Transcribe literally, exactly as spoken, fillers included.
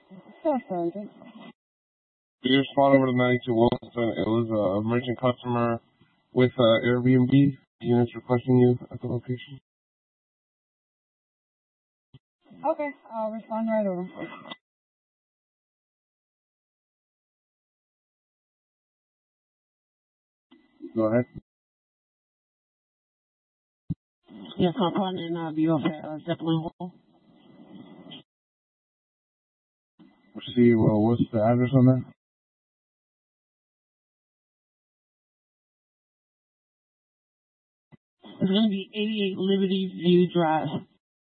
Staff Sergeant. You respond over to ninety-two Wilson. It was a merchant customer with uh, Airbnb. Units requesting you at the location. Okay, I'll respond right over. Go ahead. Yes, my partner and I'll be over at uh, Zeppelin Hall. See, well, what's the address on that? It's going to be eighty-eight Liberty View Drive.